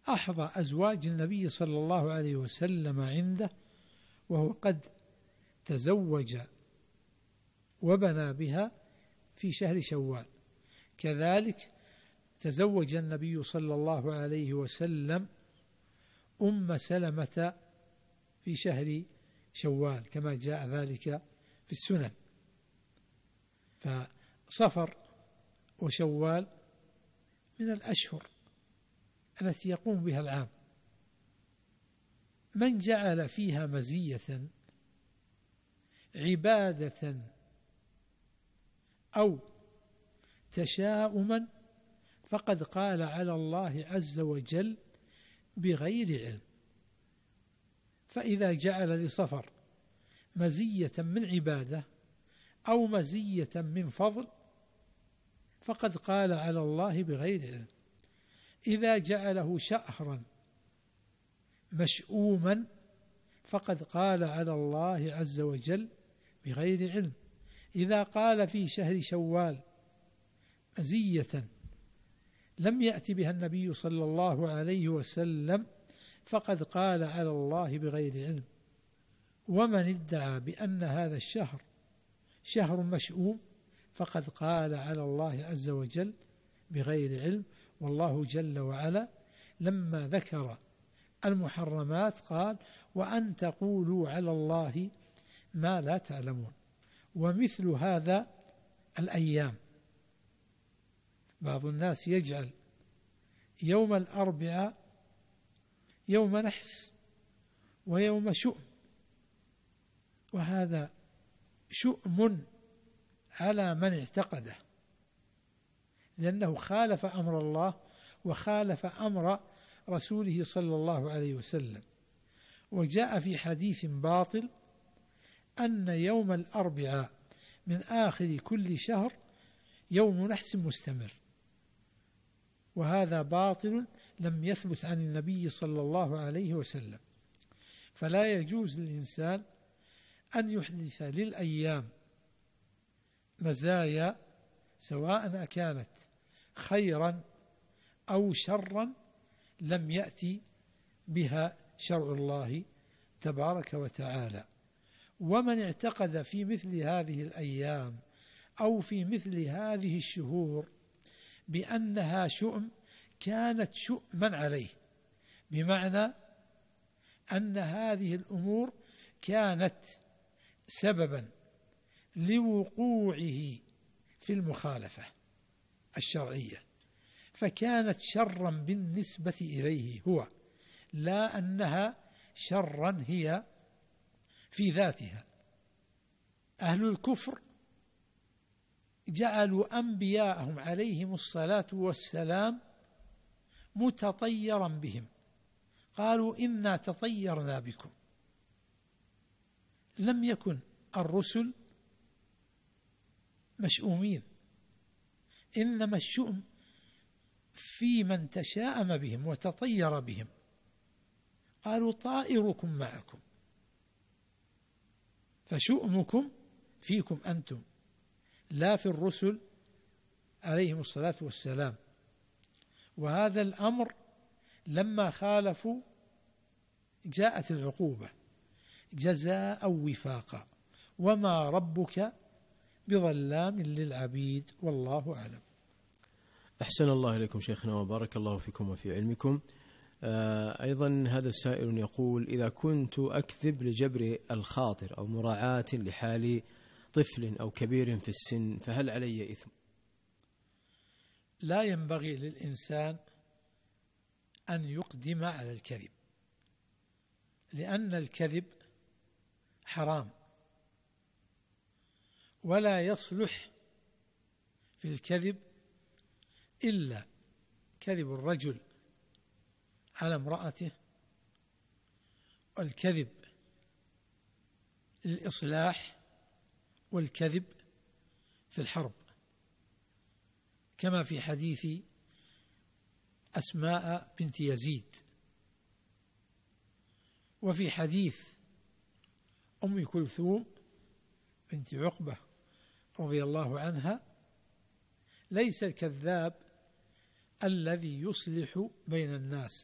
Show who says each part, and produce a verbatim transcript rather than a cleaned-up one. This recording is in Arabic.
Speaker 1: أحظى أزواج النبي صلى الله عليه وسلم عنده وهو قد تزوج وبنى بها في شهر شوال. كذلك تزوج النبي صلى الله عليه وسلم أم سلمة في شهر شوال كما جاء ذلك في السنن. فصفر وشوال من الأشهر التي يقوم بها العام. من جعل فيها مزية عبادة أو تشاؤما فقد قال على الله عز وجل بغير علم. فإذا جعل لصفر مزية من عبادة أو مزية من فضل فقد قال على الله بغير علم. إذا جعله شهرا مشؤوما فقد قال على الله عز وجل بغير علم. إذا قال في شهر شوال مزية لم يأتي بها النبي صلى الله عليه وسلم فقد قال على الله بغير علم. ومن ادعى بأن هذا الشهر شهر مشؤوم فقد قال على الله عز وجل بغير علم. والله جل وعلا لما ذكر المحرمات قال وأن تقولوا على الله ما لا تعلمون. ومثل هذا الأيام بعض الناس يجعل يوم الأربعاء يوم نحس ويوم شؤم، وهذا شؤم على من اعتقده لأنه خالف أمر الله وخالف أمر رسوله صلى الله عليه وسلم. وجاء في حديث باطل أن يوم الأربعاء من آخر كل شهر يوم نحس مستمر، وهذا باطل لم يثبت عن النبي صلى الله عليه وسلم. فلا يجوز للإنسان أن يحدث للأيام مزايا سواء كانت خيرا أو شرا لم يأتي بها شرع الله تبارك وتعالى. ومن اعتقد في مثل هذه الأيام أو في مثل هذه الشهور بأنها شؤم كانت شؤما عليه، بمعنى أن هذه الأمور كانت سببا لوقوعه في المخالفة الشرعية، فكانت شرا بالنسبة إليه هو، لا أنها شرا هي في ذاتها. أهل الكفر جعلوا أنبياءهم عليهم الصلاة والسلام متطيرا بهم، قالوا إنا تطيرنا بكم. لم يكن الرسل مشؤومين، إنما الشؤم في من تشاءم بهم وتطير بهم. قالوا طائركم معكم، فشؤمكم فيكم أنتم لا في الرسل عليهم الصلاة والسلام. وهذا الأمر لما خالفوا جاءت العقوبة جزاء وفاقا، وما ربك بظلام للعبيد والله أعلم.
Speaker 2: أحسن الله إليكم شيخنا وبارك الله فيكم وفي علمكم. أيضا هذا السائل يقول إذا كنت أكذب لجبر الخاطر أو مراعاة لحال طفل أو كبير في السن فهل علي إثم؟
Speaker 1: لا ينبغي للإنسان أن يقدم على الكذب، لأن الكذب حرام، ولا يصلح في الكذب إلا كذب الرجل على امرأته، والكذب للإصلاح، والكذب في الحرب، كما في حديث أسماء بنت يزيد، وفي حديث أم كلثوم بنت عقبة رضي الله عنها: ليس الكذاب الذي يصلح بين الناس،